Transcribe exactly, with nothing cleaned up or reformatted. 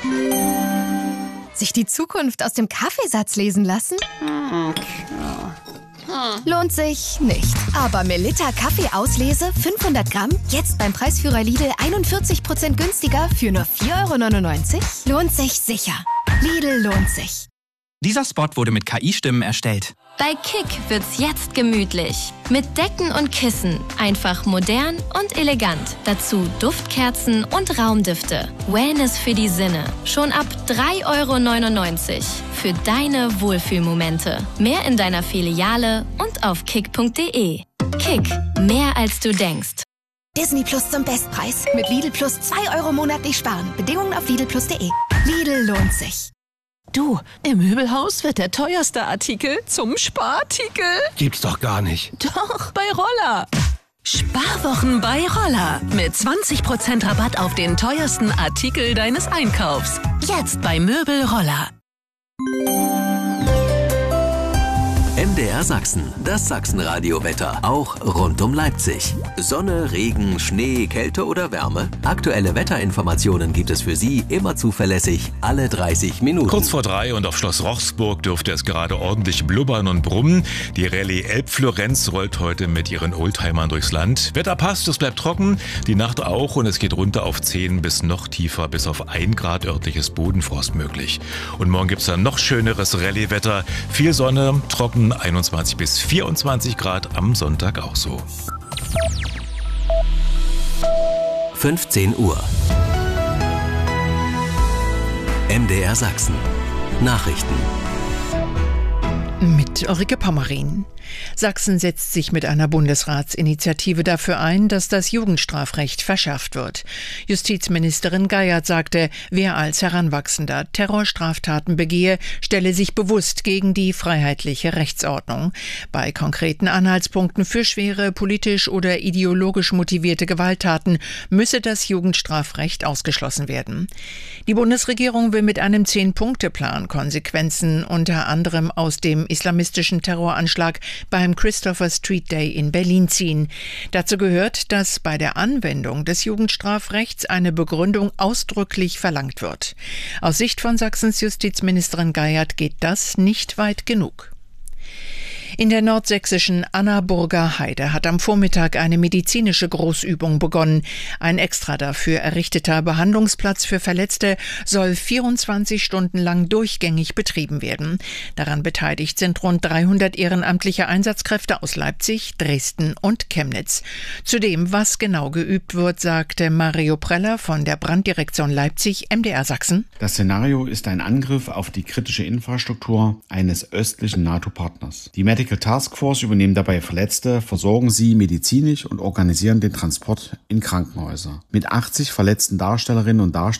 Sich die Zukunft aus dem Kaffeesatz lesen lassen? Lohnt sich nicht. Aber Melitta Kaffeeauslese fünfhundert Gramm, jetzt beim Preisführer Lidl einundvierzig Prozent günstiger für nur vier Euro neunundneunzig? Lohnt sich sicher. Lidl lohnt sich. Dieser Spot wurde mit K I-Stimmen erstellt. Bei Kick wird's jetzt gemütlich. Mit Decken und Kissen. Einfach modern und elegant. Dazu Duftkerzen und Raumdüfte. Wellness für die Sinne. Schon ab drei Euro neunundneunzig. Für deine Wohlfühlmomente. Mehr in deiner Filiale und auf kick punkt de. Kick. Mehr als du denkst. Disney Plus zum Bestpreis. Mit Lidl Plus zwei Euro monatlich sparen. Bedingungen auf lidl plus punkt de. Lidl lohnt sich. Du, im Möbelhaus wird der teuerste Artikel zum Sparartikel. Gibt's doch gar nicht. Doch, bei Roller. Sparwochen bei Roller. Mit zwanzig Prozent Rabatt auf den teuersten Artikel deines Einkaufs. Jetzt bei Möbel Roller. M D R Sachsen, das Sachsenradio-Wetter, auch rund um Leipzig. Sonne, Regen, Schnee, Kälte oder Wärme? Aktuelle Wetterinformationen gibt es für Sie immer zuverlässig, alle dreißig Minuten. Kurz vor drei und auf Schloss Rochsburg dürfte es gerade ordentlich blubbern und brummen. Die Rallye Elbflorenz rollt heute mit ihren Oldtimern durchs Land. Wetter passt, es bleibt trocken, die Nacht auch und es geht runter auf zehn bis noch tiefer, bis auf ein Grad örtliches Bodenfrost möglich. Und morgen gibt es dann noch schöneres Rallye-Wetter, viel Sonne, trocken, einundzwanzig bis vierundzwanzig Grad, am Sonntag auch so. fünfzehn Uhr. M D R Sachsen. Nachrichten. Mit Ulrike Pommerin. Sachsen setzt sich mit einer Bundesratsinitiative dafür ein, dass das Jugendstrafrecht verschärft wird. Justizministerin Geiert sagte, wer als Heranwachsender Terrorstraftaten begehe, stelle sich bewusst gegen die freiheitliche Rechtsordnung. Bei konkreten Anhaltspunkten für schwere politisch oder ideologisch motivierte Gewalttaten müsse das Jugendstrafrecht ausgeschlossen werden. Die Bundesregierung will mit einem Zehn-Punkte-Plan Konsequenzen unter anderem aus dem islamistischen Terroranschlag beim Christopher Street Day in Berlin ziehen. Dazu gehört, dass bei der Anwendung des Jugendstrafrechts eine Begründung ausdrücklich verlangt wird. Aus Sicht von Sachsens Justizministerin Geiert geht das nicht weit genug. In der nordsächsischen Annaburger Heide hat am Vormittag eine medizinische Großübung begonnen. Ein extra dafür errichteter Behandlungsplatz für Verletzte soll vierundzwanzig Stunden lang durchgängig betrieben werden. Daran beteiligt sind rund dreihundert ehrenamtliche Einsatzkräfte aus Leipzig, Dresden und Chemnitz. Zudem, was genau geübt wird, sagte Mario Preller von der Branddirektion Leipzig, M D R Sachsen. Das Szenario ist ein Angriff auf die kritische Infrastruktur eines östlichen NATO-Partners. Die Medical Task Force übernehmen dabei Verletzte, versorgen sie medizinisch und organisieren den Transport in Krankenhäuser. Mit achtzig verletzten Darstellerinnen und Darstellern